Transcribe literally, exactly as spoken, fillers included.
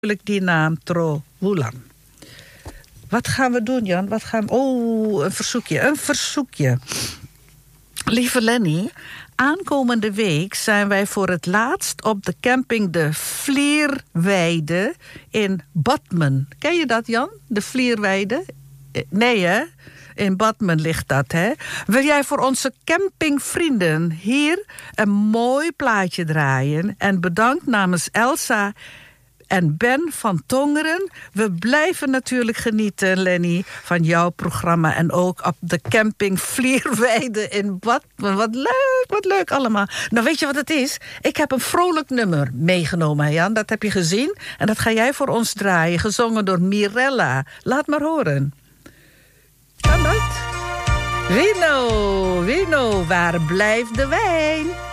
die naam Tro Wulan. Wat gaan we doen, Jan? Wat gaan we... Oh, een verzoekje, een verzoekje. Lieve Lenny, aankomende week zijn wij voor het laatst op de camping de Vlierweide in Badmen. Ken je dat, Jan? De Vlierweide? Nee, hè? In Badmen ligt dat, hè? Wil jij voor onze campingvrienden hier een mooi plaatje draaien? En bedankt namens Elsa en Ben van Tongeren. We blijven natuurlijk genieten, Lenny, van jouw programma. En ook op de camping Vlierweide in Badmen. Wat leuk, wat leuk allemaal. Nou, weet je wat het is? Ik heb een vrolijk nummer meegenomen, Jan. Dat heb je gezien. En dat ga jij voor ons draaien. Gezongen door Mirella. Laat maar horen. Kan dat? Wino, Wino, waar blijft de wijn?